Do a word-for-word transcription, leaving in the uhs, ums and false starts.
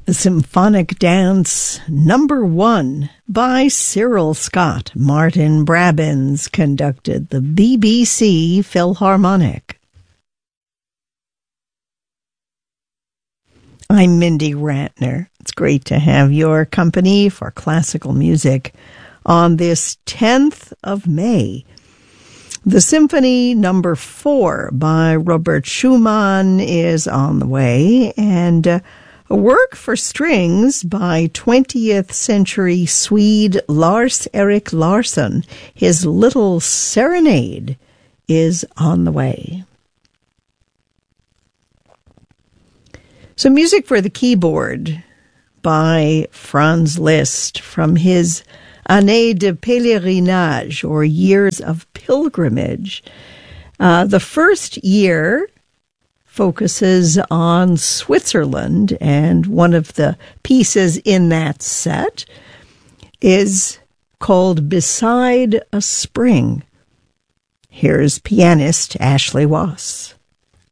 Symphonic Dance Number One by Cyril Scott. Martin Brabbins conducted the B B C Philharmonic. I'm Mindy Ratner. It's great to have your company for classical music on this tenth of May. The Symphony Number Four by Robert Schumann is on the way, and uh, a work for strings by twentieth century Swede Lars-Erik Larsson, his Little Serenade, is on the way. So music for the keyboard by Franz Liszt from his Années de Pèlerinage, or Years of Pilgrimage. Uh, the first year focuses on Switzerland, and one of the pieces in that set is called Beside a Spring. Here's pianist Ashley Wass.